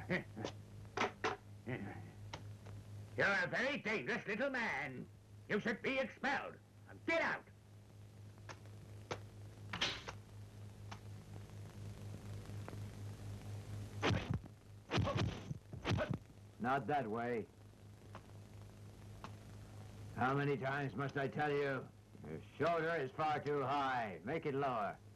You're a very dangerous little man. You should be expelled. Now get out. Not that way. How many times must I tell you? Your shoulder is far too high. Make it lower.